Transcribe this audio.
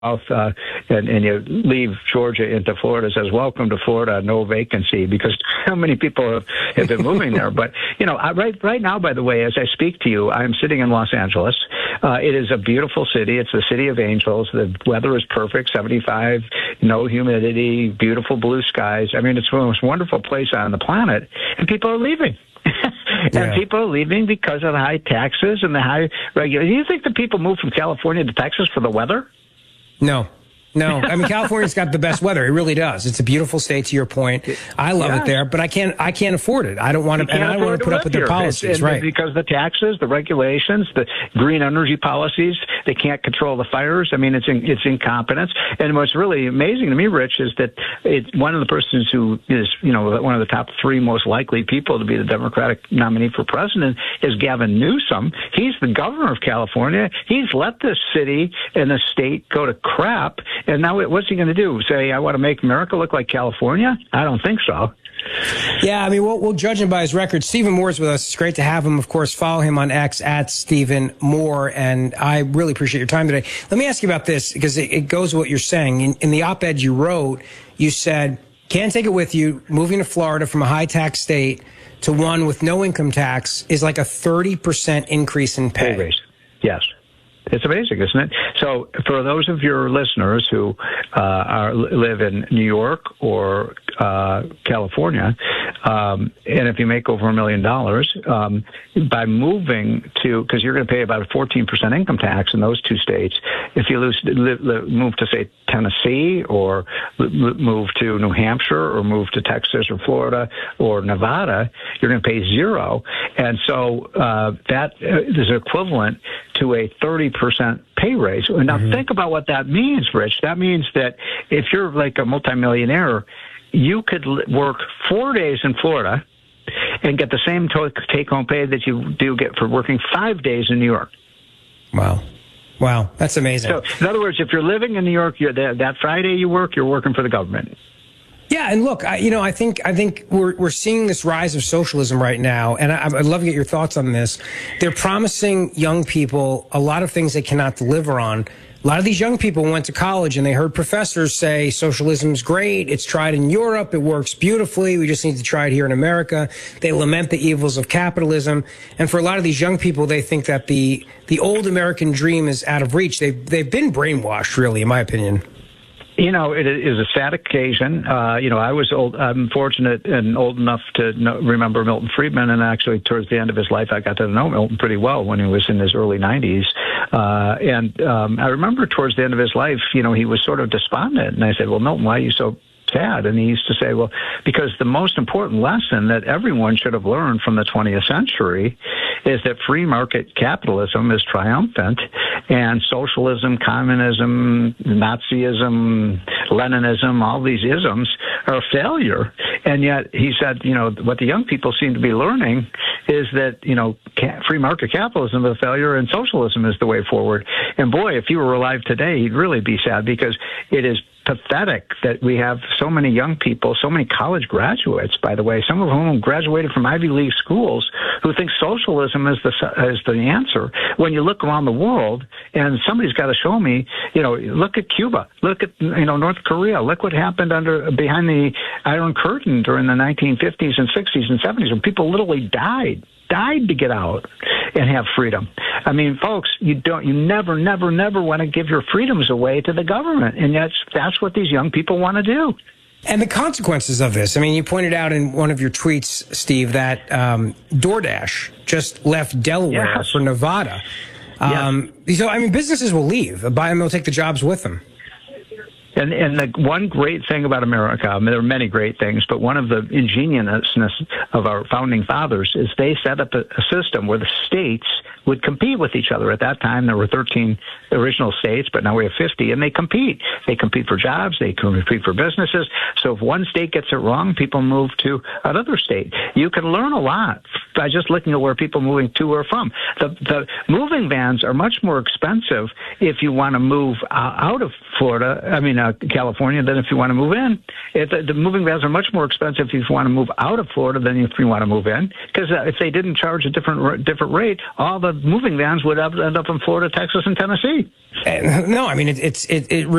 and you leave Georgia into Florida, it says, welcome to Florida, no vacancy, because how many people have been moving there? But, right now, by the way, as I speak to you, I'm sitting in Los Angeles. It is a beautiful city. It's the city of angels. The weather is perfect, 75, no humidity, beautiful blue skies. I mean, it's the most wonderful place on the planet, and people are leaving. And people are leaving because of the high taxes and the high regulations. Do you think the people move from California to Texas for the weather? No. I mean, California's got the best weather. It really does. It's a beautiful state, to your point. I love it there, but I can't afford it. I don't want to, and I don't want to put up with their policies, right? Because the taxes, the regulations, the green energy policies, they can't control the fires. I mean, it's incompetence. And what's really amazing to me, Rich, is that one of the persons who is, one of the top 3 most likely people to be the Democratic nominee for president is Gavin Newsom. He's the governor of California. He's let this city and the state go to crap. And now what's he going to do? Say, I want to make America look like California? I don't think so. Yeah, I mean, we'll judge him by his record. Stephen Moore's with us. It's great to have him. Of course, follow him on X at Stephen Moore. And I really appreciate your time today. Let me ask you about this, because it goes with what you're saying. In the op-ed you wrote, you said, can't take it with you. Moving to Florida from a high-tax state to one with no income tax is like a 30% increase in pay. Raise. Yes. It's amazing, isn't it? So for those of your listeners who live in New York or California, and if you make over $1 million, by moving to, because you're going to pay about a 14% income tax in those 2 states, if you move to, say, Tennessee, or move to New Hampshire, or move to Texas or Florida or Nevada, you're going to pay 0. And so that is equivalent to a 30% pay raise. Now, think about what that means, Rich. That means that if you're like a multimillionaire, you could work 4 days in Florida and get the same take-home pay that you do get for working 5 days in New York. Wow, that's amazing. So, in other words, if you're living in New York, that Friday you're working for the government. Yeah, and look, I think we're seeing this rise of socialism right now, and I'd love to get your thoughts on this. They're promising young people a lot of things they cannot deliver on. A lot of these young people went to college and they heard professors say socialism's great, it's tried in Europe, it works beautifully, we just need to try it here in America. They lament the evils of capitalism. And for a lot of these young people, they think that the old American dream is out of reach. They've been brainwashed, really, in my opinion. It is a sad occasion. I was old. I'm fortunate and old enough to remember Milton Friedman, and actually towards the end of his life, I got to know Milton pretty well when he was in his early 90s. I remember towards the end of his life, he was sort of despondent, and I said, well, Milton, why are you so sad? And he used to say, well, because the most important lesson that everyone should have learned from the 20th century is that free market capitalism is triumphant, and socialism, communism, Nazism, Leninism, all these isms are a failure. And yet he said, what the young people seem to be learning is that, free market capitalism is a failure and socialism is the way forward. And boy, if he were alive today, he'd really be sad, because it is pathetic that we have so many young people, so many college graduates, by the way, some of whom graduated from Ivy League schools, who think socialism is the answer. When you look around the world, and somebody's got to show me, look at Cuba, look at North Korea, look what happened behind the Iron Curtain during the 1950s and 60s and 70s, when people literally died to get out and have freedom. I mean, folks, you never want to give your freedoms away to the government, and that's what these young people want to do. And the consequences of this. I mean, you pointed out in one of your tweets, Steve, that DoorDash just left Delaware for Nevada. So, I mean, businesses will leave. They'll take the jobs with them. And the one great thing about America, I mean, there are many great things, but one of the ingeniousness of our founding fathers is they set up a system where the states would compete with each other. At that time, there were 13 original states, but now we have 50, and they compete. They compete for jobs. They compete for businesses. So if one state gets it wrong, people move to another state. You can learn a lot by just looking at where people moving to or from. The moving bans are much more expensive if you want to move out of Florida, California than if you want to move in. The moving vans are much more expensive if you want to move out of Florida than if you want to move in, because if they didn't charge a different rate, all the moving vans would end up in Florida, Texas, and Tennessee. No, I mean, it